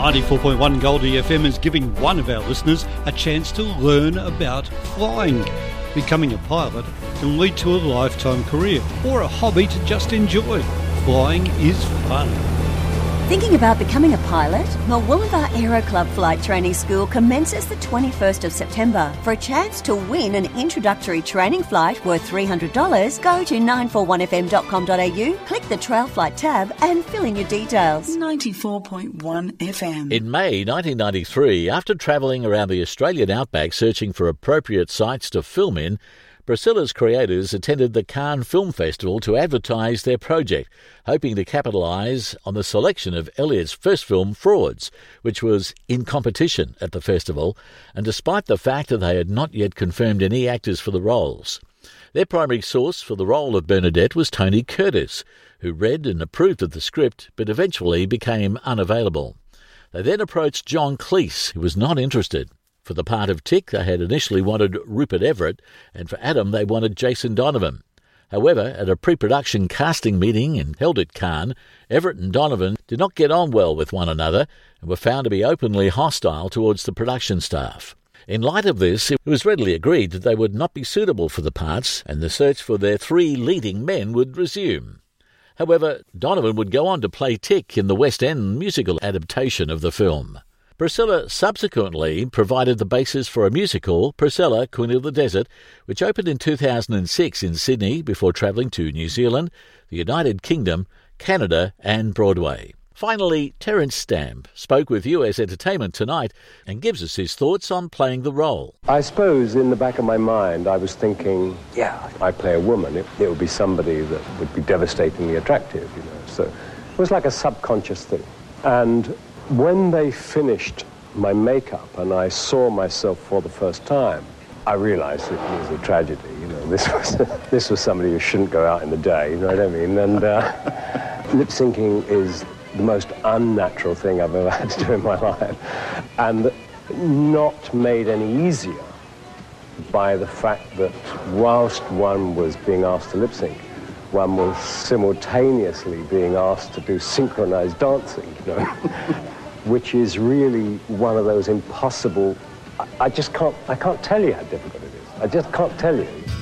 94.1 Goldie FM is giving one of our listeners a chance to learn about flying. Becoming a pilot can lead to a lifetime career or a hobby to just enjoy. Flying is fun. Thinking about becoming a pilot? Well, Wollongbar Aero Club Flight Training School commences the 21st of September. For a chance to win an introductory training flight worth $300, go to 941fm.com.au, click the Trail Flight tab and fill in your details. 94.1 FM. In May 1993, after travelling around the Australian outback searching for appropriate sites to film in, Priscilla's creators attended the Cannes Film Festival to advertise their project, hoping to capitalise on the selection of Elliot's first film, Frauds, which was in competition at the festival, and despite the fact that they had not yet confirmed any actors for the roles. Their primary source for the role of Bernadette was Tony Curtis, who read and approved of the script but eventually became unavailable. They then approached John Cleese, who was not interested. For the part of Tick, they had initially wanted Rupert Everett, and for Adam, they wanted Jason Donovan. However, at a pre-production casting meeting held at Cannes, Everett and Donovan did not get on well with one another and were found to be openly hostile towards the production staff. In light of this, it was readily agreed that they would not be suitable for the parts, and the search for their three leading men would resume. However, Donovan would go on to play Tick in the West End musical adaptation of the film. Priscilla subsequently provided the basis for a musical, Priscilla, Queen of the Desert, which opened in 2006 in Sydney before travelling to New Zealand, the United Kingdom, Canada and Broadway. Finally, Terence Stamp spoke with US Entertainment Tonight and gives us his thoughts on playing the role. I suppose in the back of my mind I was thinking, I play a woman. It would be somebody that would be devastatingly attractive, So it was like a subconscious thing. And when they finished my makeup and I saw myself for the first time, I realized it was a tragedy. This was somebody who shouldn't go out in the day, you know what I mean? And lip syncing is the most unnatural thing I've ever had to do in my life, and not made any easier by the fact that whilst one was being asked to lip sync, one was simultaneously being asked to do synchronized dancing, which is really one of those impossible. I can't tell you how difficult it is. I just can't tell you.